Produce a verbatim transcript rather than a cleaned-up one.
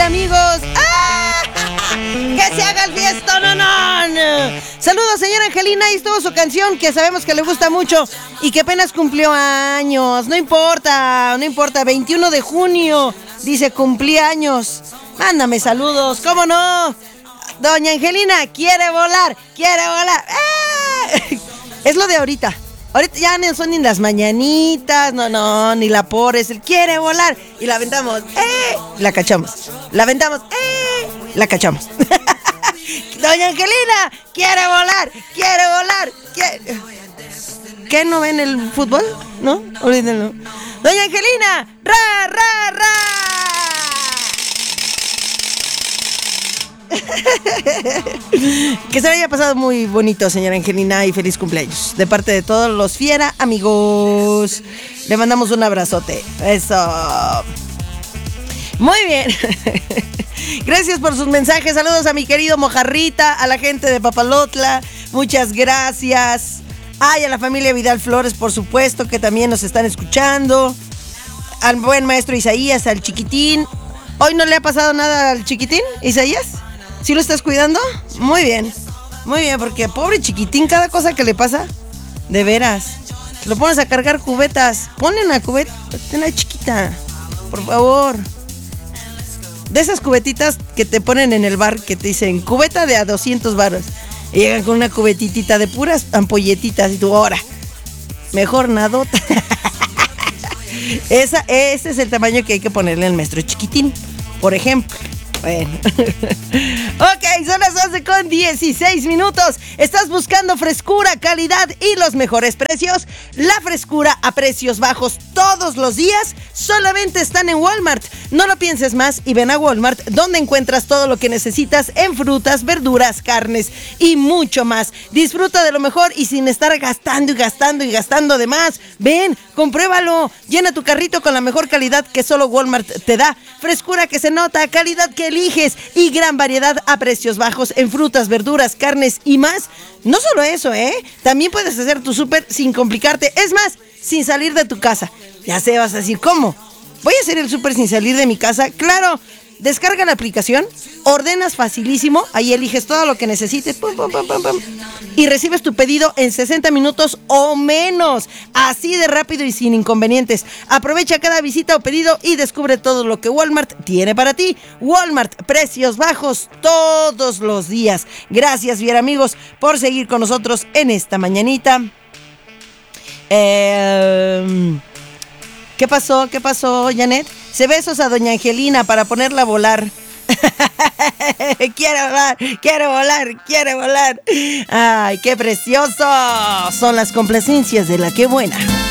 vida, amigos. ¡Ah! ¡Que se haga el fiesta, no, no! Saludos, señora Angelina. Ahí estuvo su canción que sabemos que le gusta mucho y que apenas cumplió años. No importa, no importa. veintiuno de junio, dice, cumplí años. Mándame saludos, ¿cómo no? Doña Angelina quiere volar, quiere volar. ¡Eh! Es lo de ahorita. Ahorita ya no son ni las mañanitas, no, no, ni la por, es el quiere volar. Y la aventamos, ¡eh! La cachamos. La aventamos, ¡eh! La cachamos. Doña Angelina quiere volar, quiere volar. Quiere... ¿Qué, no ven el fútbol? ¿No? Olvídenlo. Doña Angelina, ra, ra, ra. Que se le haya pasado muy bonito, señora Angelina, y feliz cumpleaños de parte de todos los fiera amigos. Le mandamos un abrazote. Eso. Muy bien. Gracias por sus mensajes. Saludos a mi querido Mojarrita, a la gente de Papalotla. Muchas gracias. Ay, a la familia Vidal Flores, por supuesto, que también nos están escuchando. Al buen maestro Isaías, al chiquitín. ¿Hoy no le ha pasado nada al chiquitín, Isaías? ¿Sí lo estás cuidando? Muy bien, muy bien, porque pobre chiquitín, cada cosa que le pasa, de veras, lo pones a cargar cubetas. Ponle una cubeta, una chiquita, por favor. De esas cubetitas que te ponen en el bar, que te dicen, cubeta de a doscientos varos. Y llegan con una cubetitita de puras ampolletitas, y tú, ahora, mejor nadota. Esa, ese es el tamaño que hay que ponerle al maestro chiquitín, por ejemplo. Bueno. Ok, son las once con dieciséis minutos. ¿Estás buscando frescura, calidad y los mejores precios? La frescura a precios bajos todos los días solamente están en Walmart. No lo pienses más y ven a Walmart, donde encuentras todo lo que necesitas en frutas, verduras, carnes y mucho más. Disfruta de lo mejor y sin estar gastando y gastando y gastando de más. Ven, compruébalo. Llena tu carrito con la mejor calidad que solo Walmart te da. Frescura que se nota, calidad que eliges y gran variedad a precios bajos en frutas, verduras, carnes y más. No solo eso, ¿eh? También puedes hacer tu súper sin complicarte. Es más, sin salir de tu casa. Ya sé, vas a decir, ¿cómo? ¿Voy a hacer el súper sin salir de mi casa? ¡Claro! Descarga la aplicación, ordenas facilísimo, ahí eliges todo lo que necesites, pum, pum, pum, pum, pum, y recibes tu pedido en sesenta minutos o menos. Así de rápido y sin inconvenientes. Aprovecha cada visita o pedido y descubre todo lo que Walmart tiene para ti. Walmart, precios bajos todos los días. Gracias, bien amigos, por seguir con nosotros en esta mañanita. Eh... ¿Qué pasó? ¿Qué pasó, Janet? Se besos a doña Angelina para ponerla a volar. Quiere volar, quiere volar, quiere volar. Ay, qué precioso. Son las complacencias de la que buena.